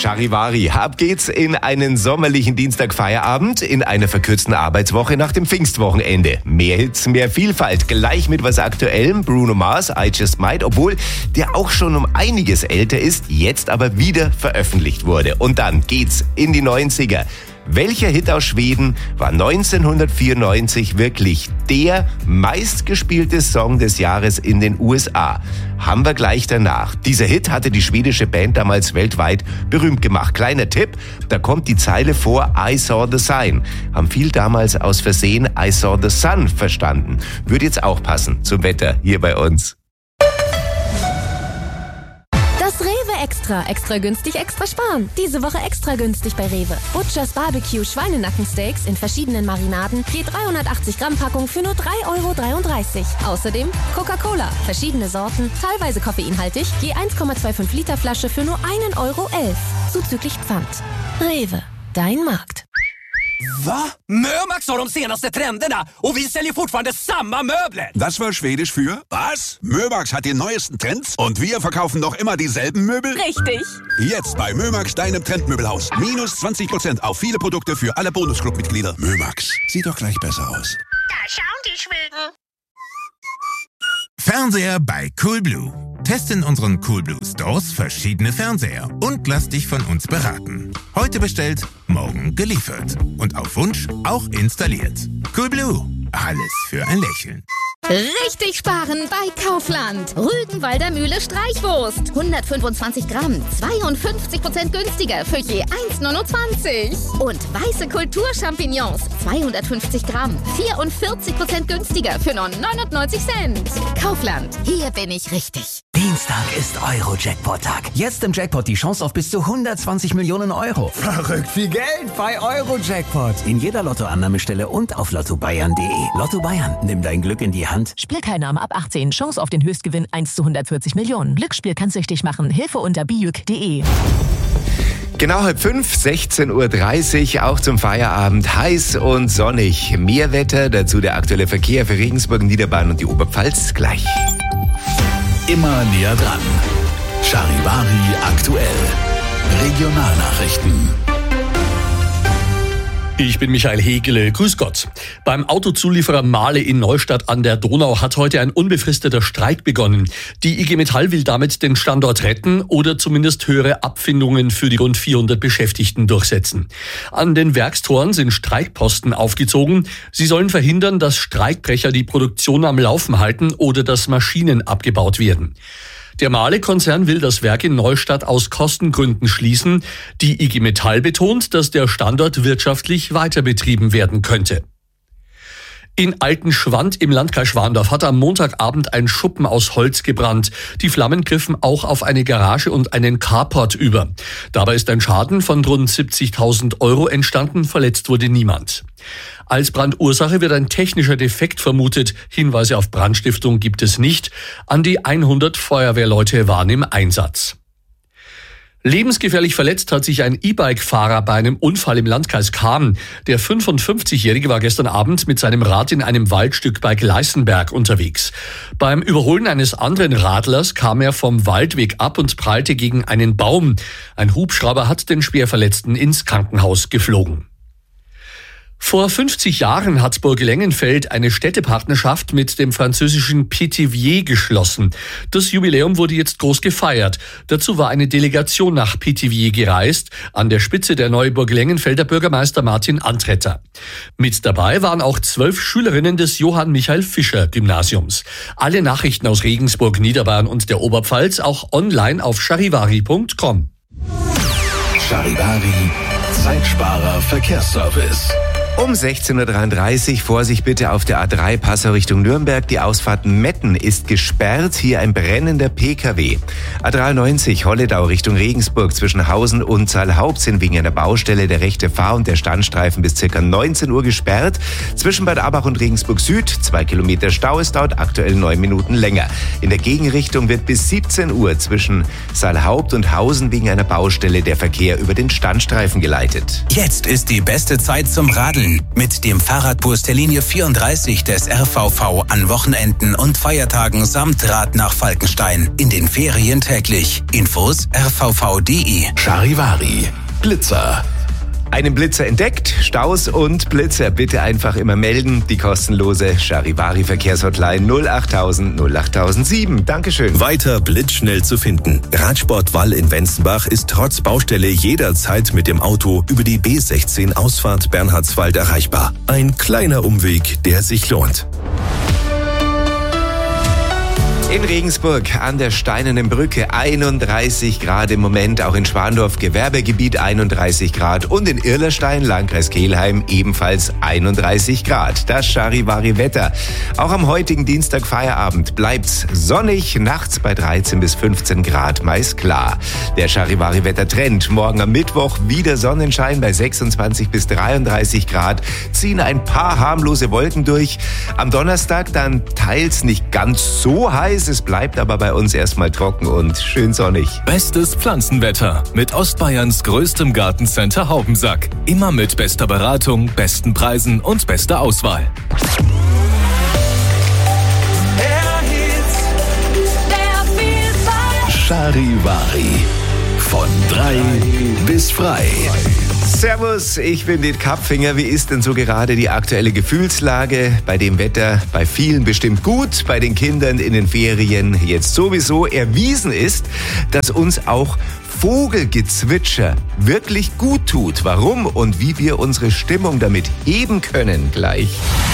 Charivari, ab geht's in einen sommerlichen Dienstagfeierabend, in einer verkürzten Arbeitswoche nach dem Pfingstwochenende. Mehr Hits, mehr Vielfalt, gleich mit was Aktuellem. Bruno Mars, I Just Might, obwohl der auch schon um einiges älter ist, jetzt aber wieder veröffentlicht wurde. Und dann geht's in die 90er. Welcher Hit aus Schweden war 1994 wirklich der meistgespielte Song des Jahres in den USA? Haben wir gleich danach. Dieser Hit hatte die schwedische Band damals weltweit berühmt gemacht. Kleiner Tipp, da kommt die Zeile vor I Saw the Sign. Haben viel damals aus Versehen I Saw the Sun verstanden. Würde jetzt auch passen zum Wetter hier bei uns. Extra günstig, extra sparen. Diese Woche extra günstig bei Rewe. Butchers Barbecue Schweinenackensteaks in verschiedenen Marinaden. Je 380 Gramm Packung für nur 3,33 €. Außerdem Coca-Cola. Verschiedene Sorten, teilweise koffeinhaltig. Je 1,25 Liter Flasche für nur 1,11 €. Zuzüglich Pfand. Rewe. Dein Markt. Va? Mömax har de senaste trenderna och vi säljer fortfarande samma möbler. Das war Schwedisch für was? Mömax hat die neuesten Trends und wir verkaufen noch immer dieselben Möbel? Richtig. Jetzt bei Mömax, deinem Trendmöbelhaus. Minus 20% auf viele Produkte für alle Bonusclub-Mitglieder. Mömax, sieht doch gleich besser aus. Da schauen die Schweden. Fernseher bei Coolblue. Teste in unseren Coolblue Stores verschiedene Fernseher und lass dich von uns beraten. Heute bestellt, morgen geliefert. Und auf Wunsch auch installiert. Coolblue. Alles für ein Lächeln. Richtig sparen bei Kaufland. Rügenwalder Mühle Streichwurst. 125 Gramm, 52% günstiger für je 1,29 €. Und weiße Kulturchampignons, 250 Gramm, 44% günstiger für nur 99 Cent. Kaufland, hier bin ich richtig. Dienstag ist Euro-Jackpot-Tag. Jetzt im Jackpot die Chance auf bis zu 120 Millionen €. Verrückt viel Geld bei Euro-Jackpot. In jeder Lottoannahmestelle und auf lottobayern.de. Lotto Bayern, nimm dein Glück in die Hand. Spielteilnahme ab 18. Chance auf den Höchstgewinn 1 zu 140 Millionen. Glücksspiel kann süchtig machen. Hilfe unter bijuk.de. Genau 5, 16:30 Uhr, auch zum Feierabend. Heiß und sonnig. Mehr Wetter, dazu der aktuelle Verkehr für Regensburg, Niederbayern und die Oberpfalz gleich. Immer näher dran. Charivari aktuell. Regionalnachrichten. Ich bin Michael Hegele, grüß Gott. Beim Autozulieferer Mahle in Neustadt an der Donau hat heute ein unbefristeter Streik begonnen. Die IG Metall will damit den Standort retten oder zumindest höhere Abfindungen für die rund 400 Beschäftigten durchsetzen. An den Werkstoren sind Streikposten aufgezogen. Sie sollen verhindern, dass Streikbrecher die Produktion am Laufen halten oder dass Maschinen abgebaut werden. Der Mahle-Konzern will das Werk in Neustadt aus Kostengründen schließen. Die IG Metall betont, dass der Standort wirtschaftlich weiter betrieben werden könnte. In Altenschwand im Landkreis Schwandorf hat am Montagabend ein Schuppen aus Holz gebrannt. Die Flammen griffen auch auf eine Garage und einen Carport über. Dabei ist ein Schaden von rund 70.000 € entstanden, verletzt wurde niemand. Als Brandursache wird ein technischer Defekt vermutet. Hinweise auf Brandstiftung gibt es nicht. An die 100 Feuerwehrleute waren im Einsatz. Lebensgefährlich verletzt hat sich ein E-Bike-Fahrer bei einem Unfall im Landkreis Cham. Der 55-Jährige war gestern Abend mit seinem Rad in einem Waldstück bei Gleißenberg unterwegs. Beim Überholen eines anderen Radlers kam er vom Waldweg ab und prallte gegen einen Baum. Ein Hubschrauber hat den Schwerverletzten ins Krankenhaus geflogen. Vor 50 Jahren hat Burglengenfeld eine Städtepartnerschaft mit dem französischen Pithiviers geschlossen. Das Jubiläum wurde jetzt groß gefeiert. Dazu war eine Delegation nach Pithiviers gereist, an der Spitze der neue Burglengenfelder Bürgermeister Martin Antretter. Mit dabei waren auch 12 Schülerinnen des Johann-Michael-Fischer-Gymnasiums. Alle Nachrichten aus Regensburg, Niederbayern und der Oberpfalz auch online auf charivari.com. Charivari, Zeitsparer Verkehrsservice. Um 16:33 Uhr, Vorsicht bitte auf der A3 Passau Richtung Nürnberg. Die Ausfahrt Metten ist gesperrt, hier ein brennender PKW. A93 Holledau Richtung Regensburg zwischen Hausen und Zahlhaupt sind wegen einer Baustelle der rechte Fahr- und der Standstreifen bis ca. 19 Uhr gesperrt. Zwischen Bad Abach und Regensburg Süd 2 Kilometer Stau, es dauert aktuell 9 Minuten länger. In der Gegenrichtung wird bis 17 Uhr zwischen Zahlhaupt und Hausen wegen einer Baustelle der Verkehr über den Standstreifen geleitet. Jetzt ist die beste Zeit zum Radeln Inseln. Mit dem Fahrradbus der Linie 34 des RVV an Wochenenden und Feiertagen samt Rad nach Falkenstein. In den Ferien täglich. Infos rvv.de. Charivari. Blitzer. Einen Blitzer entdeckt, Staus und Blitzer bitte einfach immer melden. Die kostenlose Charivari Verkehrshotline 08000 08007. Dankeschön. Weiter blitzschnell zu finden. Radsport Wall in Wenzenbach ist trotz Baustelle jederzeit mit dem Auto über die B16 Ausfahrt Bernhardswald erreichbar. Ein kleiner Umweg, der sich lohnt. In Regensburg an der Steinernen Brücke 31 Grad im Moment, auch in Schwandorf Gewerbegebiet 31 Grad und in Irlerstein, Landkreis Kelheim ebenfalls 31 Grad. Das Charivari-Wetter. Auch am heutigen Dienstag Feierabend bleibt's sonnig, nachts bei 13 bis 15 Grad, meist klar. Der Charivari-Wetter-Trend. Morgen am Mittwoch wieder Sonnenschein bei 26 bis 33 Grad, ziehen ein paar harmlose Wolken durch. Am Donnerstag dann teils nicht ganz so heiß. Es bleibt aber bei uns erstmal trocken und schön sonnig. Bestes Pflanzenwetter mit Ostbayerns größtem Gartencenter Haubensack. Immer mit bester Beratung, besten Preisen und bester Auswahl. Charivari. Von 3 bis frei. Servus, ich bin Dit Kapfinger. Wie ist denn so gerade die aktuelle Gefühlslage? Bei dem Wetter bei vielen bestimmt gut, bei den Kindern in den Ferien jetzt sowieso. Erwiesen ist, dass uns auch Vogelgezwitscher wirklich gut tut. Warum und wie wir unsere Stimmung damit heben können gleich.